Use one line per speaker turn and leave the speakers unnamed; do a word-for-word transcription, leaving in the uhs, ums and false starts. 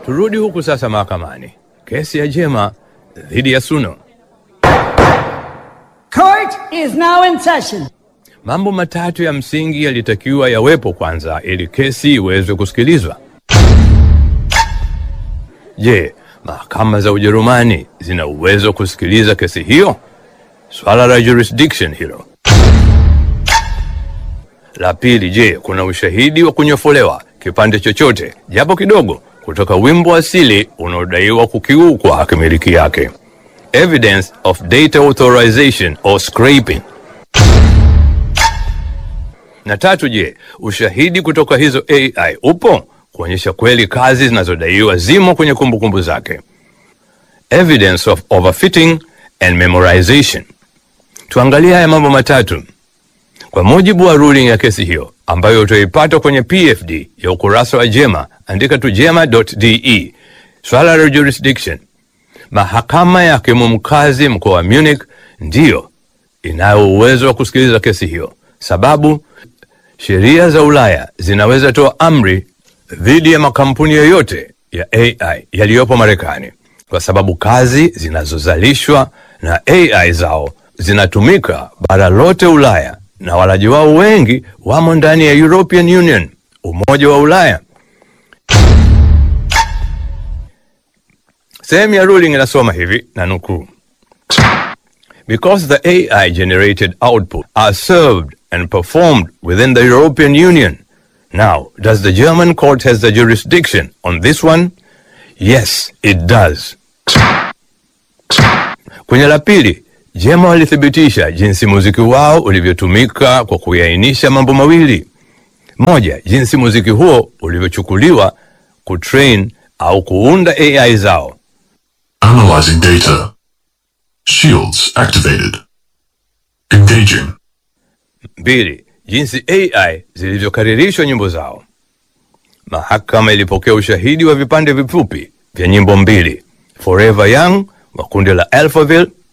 Turudi huku sasa mahakamani. Kesi ya Jema dhidi ya Suno.
Court is now in session.
Mambo matatu ya msingi yalitakiwa yawepo kwanza ili kesi iweze kusikilizwa. Je, mahakama za Ujerumani zina uwezo kusikiliza kesi hiyo? Swala la jurisdiction hilo. La pili, je, kuna ushahidi wa kunyofolewa kipande chochote japo kidogo kutoka wimbo asili unaodaiwa kukiukwa hakimiliki yake? Evidence of data authorization or scraping. Na tatu, je, ushahidi kutoka hizo A I upo kuonyesha kweli kazi zinazodaiwa zimo kwenye kumbukumbu zake? Evidence of overfitting and memorization. Tuangalie haya mambo matatu. Kwa mujibu wa ruling ya kesi hiyo ambayo utaipata kwenye P F D ya ukurasa wa Jema, andika tu jema dot D E. Swala la jurisdiction. Mahakama ya hakimu mkazi mkoa wa Munich ndiyo inayo uwezo wa kusikiliza kesi hiyo. Sababu sheria za Ulaya zinaweza toa amri dhidi ya makampuni yoyote ya A I yaliyopo Marekani, kwa sababu kazi zinazozalishwa na A I zao zinatumika bara lote Ulaya na walaji wao wengi wamo ndani ya European Union, Umoja wa Ulaya. Sehemu ya ruling inasoma hivi na nukuu: Because the A I generated output are served and performed within the European Union. Now, does the German court has the jurisdiction on this one? Yes, it does. Kwenye la pili, Jema walithibitisha jinsi muziki wao ulivyotumika kwa kuainisha mambo mawili. Moja, jinsi muziki huo ulivyochukuliwa kutrain au kuunda A I zao.
Analyzing data. Shields activated. Engaging.
Mbili, jinsi A I zilivyokaririshwa nyimbo zao. Mahakama ilipokea ushahidi wa vipande vifupi vya nyimbo mbili, Forever Young wa kundi la Alphaville